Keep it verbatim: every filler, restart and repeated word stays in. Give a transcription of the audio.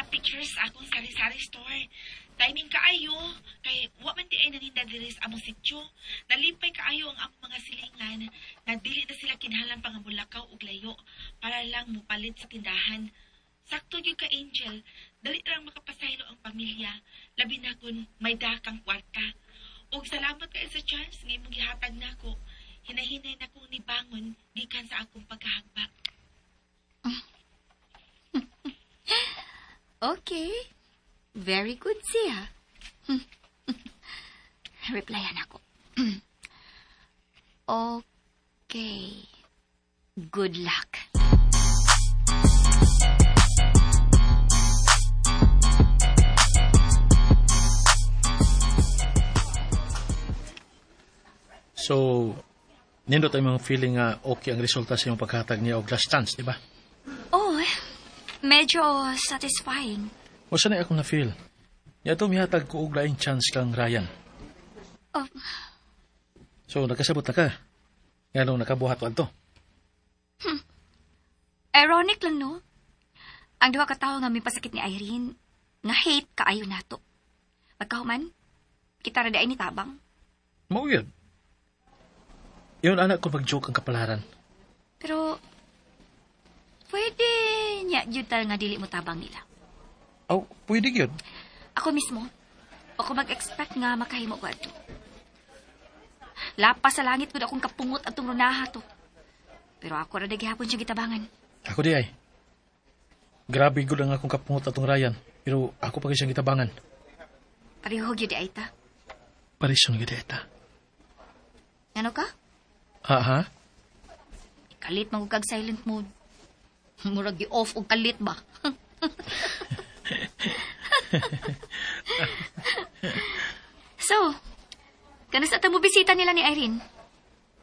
pictures sa akong sari-sari store. Timing kaayo, kay wa man di ay naninda diri sa among sityo. Nalipay kaayo ang among mga silingan, na dili na sila kinahanglan pangabulakaw og layo para lang mupalit sa tindahan. Sakto gyud ka, Angel. Dali lang makapasaylo ang pamilya, labi na kun may dakang kwarta. Og salamat kay sa chance nga imong gihatag nako. Hinahinay na kong nibangon gikan sa akong pagkahagba. Okay. Very good siya. Replyan ako. Okay. Good luck. So, nindot ay mga feeling nga okay ang resulta sa iyong paghatag niya og last chance, di ba? Oh, medyo satisfying. O saan ay akong na-feel? Niya ito mihatag ko og laing chance kang Ryan. Oh. So, nakasabot na ka. Nga nung nakabuhat ko ito. Hmm. Ironic lang, no? Ang duha ka tawo nga may pasakit ni Irene, nga hate kaayo nato. Pagkahuman, kita rada ay ni tabang. Mawiyad. Yun, anak ko mag-joke ang kapalaran. Pero, pwede niya jutal nga dili mo tabang nila. Oh, pwede yun. Ako mismo, ako mag-expect nga makahimo ko ato. Lapas sa langit ko na akong kapungot at runaha to. Pero ako rada gihapon siya gitabangan. Ako di ay. Grabe ko lang akong kapungot atong Ryan. Pero ako pa siyang gitabangan. Pareho gyud ay ta. Parisyon gyud ay ta. Ano ka? Ha, ha? Kalit magugag silent mode. Murag gi-off og kalit ba? So, kanas ata mo bisita nila ni Irene?